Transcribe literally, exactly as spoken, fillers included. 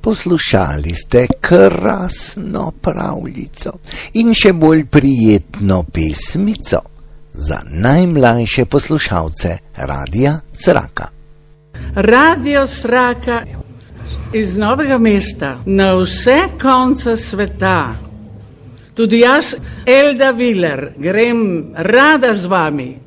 Poslušali ste krasno pravljico in še bolj prijetno pesmico za najmlajše poslušalce Radia Zraka. Radio Zraka iz Novega mesta na vse konce sveta. Tudi jaz, Elda Viler, grem rada z vami.